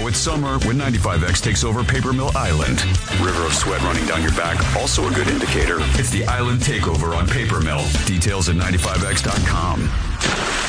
it's summer when 95X takes over Paper Mill Island. River of sweat running down your back, also a good indicator. It's the Island Takeover on Paper Mill. Details at 95X.com.